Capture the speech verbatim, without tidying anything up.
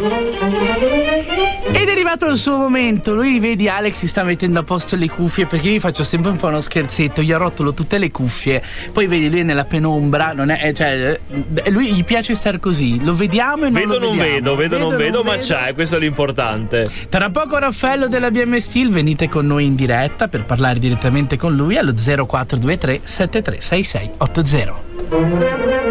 Ed è arrivato il suo momento. Lui, vedi, Alex si sta mettendo a posto le cuffie, perché io gli faccio sempre un po' uno scherzetto, gli arrotolo tutte le cuffie, poi vedi lui è nella penombra, non è, cioè, lui gli piace star così, lo vediamo e non vedo lo non vediamo. vedo, vedo non vedo, non ma vedo. c'è, questo è l'importante. Tra poco Raffaello della B M Steel, venite con noi in diretta per parlare direttamente con lui allo zero quattro due tre sette tre sei sei otto zero.